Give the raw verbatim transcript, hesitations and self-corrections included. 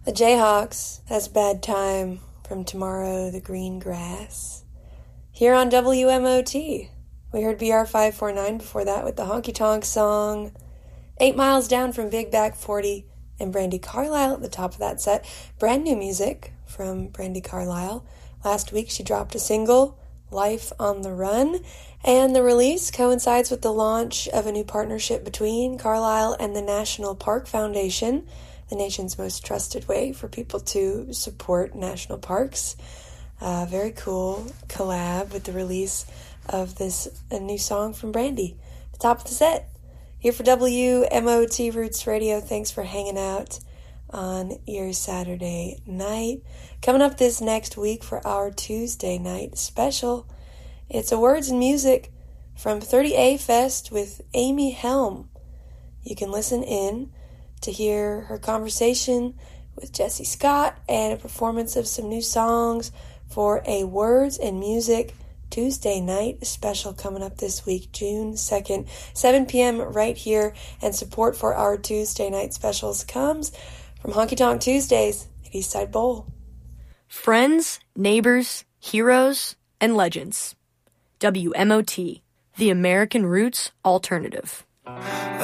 The Jayhawks, That's Bad Time, from Tomorrow, The Green Grass. Here on W M O T, we heard B R five forty-nine before that with the Honky Tonk song. Eight Miles Down from Big Back forty and Brandi Carlile at the top of that set. Brand new music from Brandi Carlile. Last week she dropped a single, Life on the Run, and the release coincides with the launch of a new partnership between Carlile and the National Park Foundation, the nation's most trusted way for people to support national parks. Uh, very cool collab with the release of this a new song from Brandi. The top of the set. Here for W M O T Roots Radio. Thanks for hanging out on your Saturday night. Coming up this next week for our Tuesday night special, it's a Words and Music from thirty A Fest with Amy Helm. You can listen in to hear her conversation with Jesse Scott and a performance of some new songs for a Words and Music Tuesday night special coming up this week, June second, seven p.m. right here. And support for our Tuesday night specials comes from Honky Tonk Tuesdays at Eastside Bowl. Friends, neighbors, heroes, and legends. W M O T, the American Roots Alternative.